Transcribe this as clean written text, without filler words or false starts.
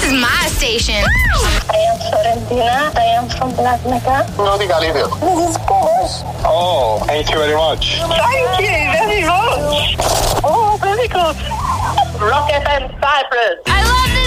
is my station. I am Florentina. I am from Las Mecca. No diga líder. This is Porsche. Oh, thank you very much. Thank you very much. Oh, very good. Rock FM Cyprus.